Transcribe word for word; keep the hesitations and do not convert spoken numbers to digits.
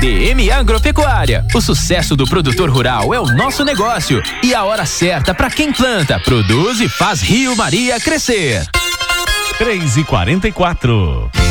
D M Agropecuária. O sucesso do produtor rural é o nosso negócio e a hora certa para quem planta, produz e faz Rio Maria crescer. três e quarenta e quatro.